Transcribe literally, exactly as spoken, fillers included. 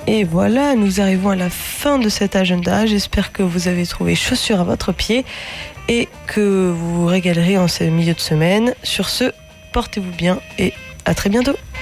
Et voilà, nous arrivons à la fin de cet agenda. J'espère que vous avez trouvé chaussures à votre pied et que vous vous régalerez en ce milieu de semaine. Sur ce, portez-vous bien et à très bientôt.